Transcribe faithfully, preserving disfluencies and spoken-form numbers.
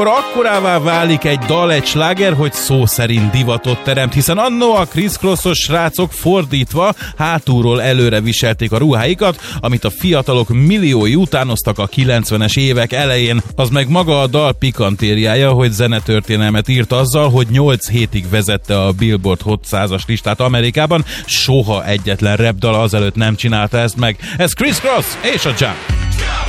akkorává válik egy dal, egy sláger, hogy szó szerint divatot teremt, hiszen annó a Criss Crossos srácok fordítva hátulról előre viselték a ruháikat, amit a fiatalok milliói utánoztak a kilencvenes évek elején. Az meg maga a dal pikantériája, hogy zenetörténelmet írt azzal, hogy nyolc hétig vezette a Billboard Hot százas listát Amerikában, soha egyetlen rap dal azelőtt nem csinálta ezt meg. Ez Criss Cross és a Jump!